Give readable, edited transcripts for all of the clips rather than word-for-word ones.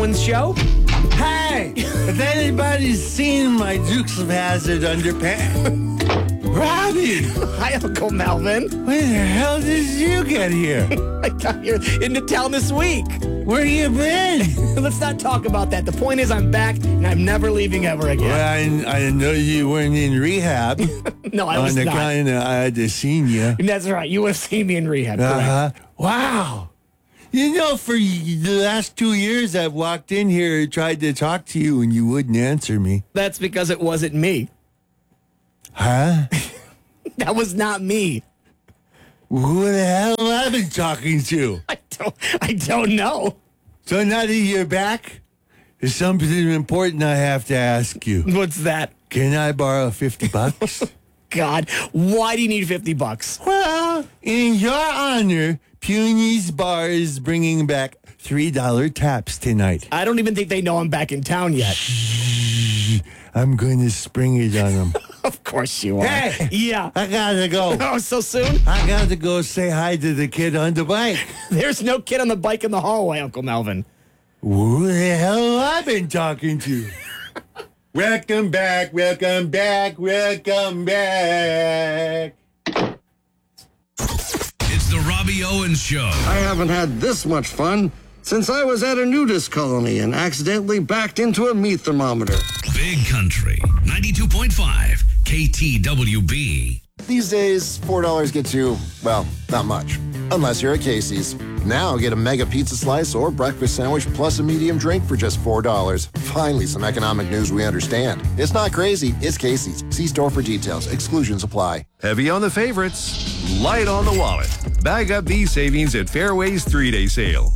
Owens Show. Hey, if anybody's seen my Dukes of Hazzard underpants, Robbie, Hi, Uncle Melvin. when the hell did you get here? I got here into town this week. Where you been? Let's not talk about that. The point is I'm back, and I'm never leaving ever again. Well, I know you weren't in rehab. No, I was on the not. kind of I had to seen you. That's right. You would have seen me in rehab, correct? Wow. You know, for the last 2 years, I've walked in here, tried to talk to you, and you wouldn't answer me. That's because it wasn't me. Huh? That was not me. Who the hell have I been talking to? I don't know. So now that you're back, there's something important I have to ask you. What's that? Can I borrow $50? God, why do you need $50? Well, in your honor, Puny's Bar is bringing back $3 taps tonight. I don't even think they know I'm back in town yet. I'm going to spring it on them. Of course you are. Hey! Yeah. I gotta go. Oh, so soon? I gotta go say hi to the kid on the bike. There's no kid on the bike in the hallway, Uncle Melvin. Who the hell have I been talking to? Welcome back, welcome back, welcome back. It's the Robbie Owens Show. I haven't had this much fun since I was at a nudist colony and accidentally backed into a meat thermometer. Big Country, 92.5 KTWB. These days, $4 gets you, well, not much. Unless you're at Casey's. Now get a mega pizza slice or breakfast sandwich plus a medium drink for just $4. Finally, some economic news we understand. It's not crazy, it's Casey's. See store for details. Exclusions apply. Heavy on the favorites, light on the wallet. Bag up these savings at Fairway's 3-day sale.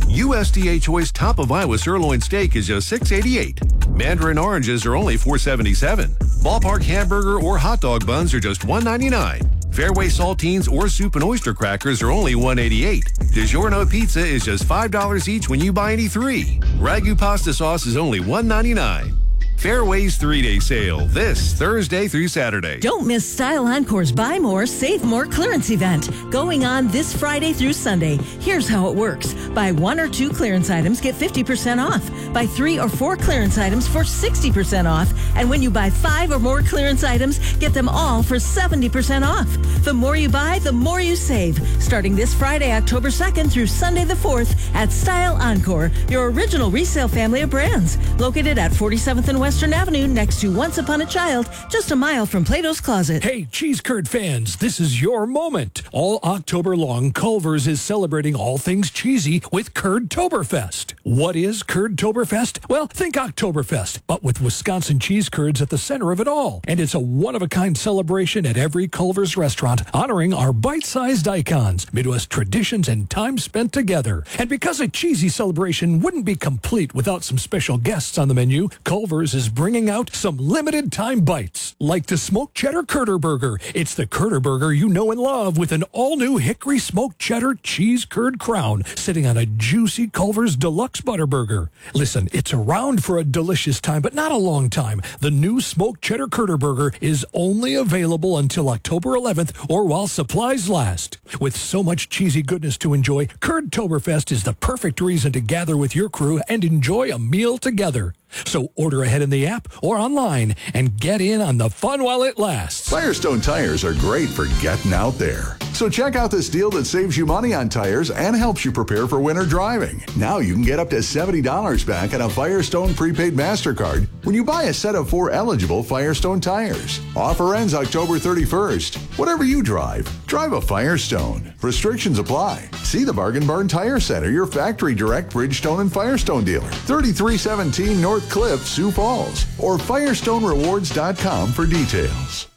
USDA Choice Top of Iowa Sirloin Steak is just $6.88. Mandarin oranges are only $4.77. Ballpark hamburger or hot dog buns are just $1.99. Fairway saltines or soup and oyster crackers are only $1.88. DiGiorno pizza is just $5 each when you buy any three. Ragu pasta sauce is only $1.99. Fairway's 3-day sale this Thursday through Saturday. Don't miss Style Encore's Buy More, Save More clearance event going on this Friday through Sunday. Here's how it works. Buy 1 or 2 clearance items, get 50% off. Buy 3 or 4 clearance items for 60% off. And when you buy 5 or more clearance items, get them all for 70% off. The more you buy, the more you save. Starting this Friday, October 2nd through Sunday the 4th at Style Encore, your original resale family of brands. Located at 47th and Western Avenue next to Once Upon a Child, just a mile from Plato's Closet. Hey, cheese curd fans, this is your moment. All October long, Culver's is celebrating all things cheesy with Curd-Toberfest. What is Curd-Toberfest? Well, think Oktoberfest, but with Wisconsin cheese curds at the center of it all. And it's a one-of-a-kind celebration at every Culver's restaurant, honoring our bite-sized icons, Midwest traditions, and time spent together. And because a cheesy celebration wouldn't be complete without some special guests on the menu, Culver's is bringing out some limited time bites, like the smoked cheddar Curder Burger. It's the Curder Burger you know and love with an all-new hickory smoked cheddar cheese curd crown sitting on a juicy Culver's Deluxe Butter Burger. Listen, it's around for a delicious time, but not a long time. The new smoked cheddar Curder Burger is only available until October 11th or while supplies last. With so much cheesy goodness to enjoy, Curd-Toberfest is the perfect reason to gather with your crew and enjoy a meal together. So order ahead in the app or online and get in on the fun while it lasts. Firestone tires are great for getting out there. So check out this deal that saves you money on tires and helps you prepare for winter driving. Now you can get up to $70 back on a Firestone prepaid MasterCard when you buy a set of 4 eligible Firestone tires. Offer ends October 31st. Whatever you drive a Firestone. Restrictions apply. See the Bargain Barn Tire Center, your factory direct Bridgestone and Firestone dealer. 3317 North Cliff, Sioux Falls. Or FirestoneRewards.com for details.